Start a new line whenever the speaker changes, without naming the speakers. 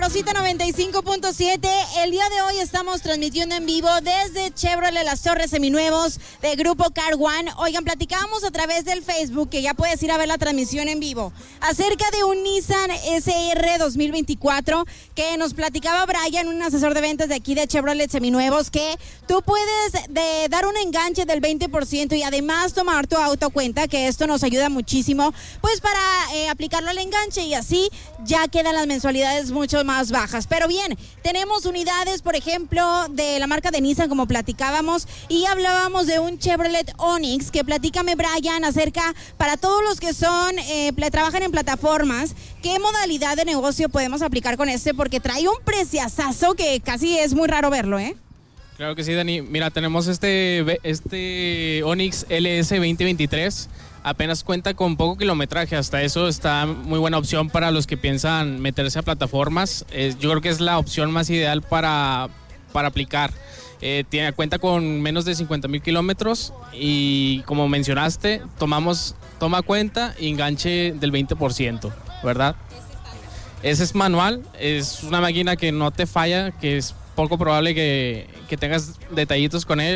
Sabrosita 95.7. El día de hoy estamos transmitiendo en vivo desde Chevrolet Las Torres Seminuevos de Grupo Car One. Oigan, platicábamos a través del Facebook, que ya puedes ir a ver la transmisión en vivo, acerca de un Nissan SR 2024, que nos platicaba Brian, un asesor de ventas de aquí de Chevrolet Seminuevos, que tú puedes dar un enganche del 20% y además tomar tu auto a cuenta, que esto nos ayuda muchísimo, pues para aplicarlo al enganche, y así ya quedan las mensualidades mucho más bajas. Pero bien, tenemos unidades, por ejemplo, de la marca de Nissan, como platicábamos, y hablábamos de un Chevrolet Onix, que platícame, Brian, acerca, para todos los que trabajan en plataformas, ¿qué modalidad de negocio podemos aplicar con este? Porque trae un preciazazo que casi es muy raro verlo, ¿eh?
Claro que sí, Dani. Mira, tenemos este Onix LS 2023. Apenas cuenta con poco kilometraje, hasta eso está muy buena opción para los que piensan meterse a plataformas. Yo creo que es la opción más ideal para aplicar. Cuenta con menos de 50,000 kilómetros y, como mencionaste, toma cuenta y enganche del 20%, ¿verdad? Ese es manual, es una máquina que no te falla, que es poco probable que tengas detallitos con él.